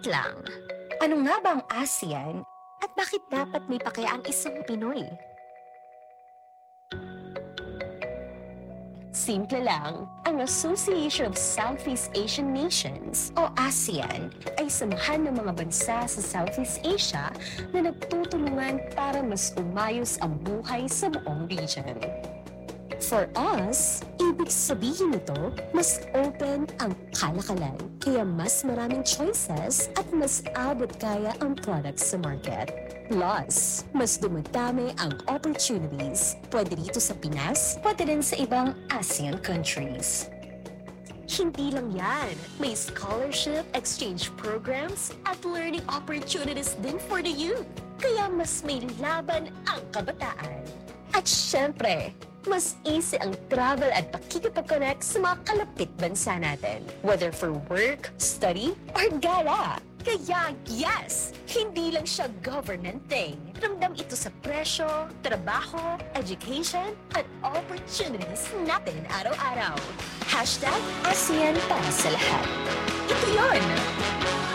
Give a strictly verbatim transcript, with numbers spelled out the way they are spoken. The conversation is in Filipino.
Wait lang. Ano nga ba ang ASEAN at bakit dapat may pake ang isang Pinoy? Simple lang, ang Association of Southeast Asian Nations o ASEAN ay samahan ng mga bansa sa Southeast Asia na nagtutulungan para mas umayos ang buhay sa buong region. For us, ibig sabihin nito, mas open ang kalakalan, kaya mas maraming choices at mas abot kaya ang products sa market. Plus, mas dumadami ang opportunities, pwede dito sa Pinas, pwede din sa ibang ASEAN countries. Hindi lang yan, may scholarship, exchange programs, at learning opportunities din for the youth. Kaya mas may laban ang kabataan. At syempre, mas easy ang travel at pakikipag-connect sa mga kalapit bansa natin, whether for work, study, or gala. Kaya yes, hindi lang siya government thing. Ramdam ito sa presyo, trabaho, education, at opportunities natin araw-araw. Hashtag ASEAN para sa lahat. Ito yun!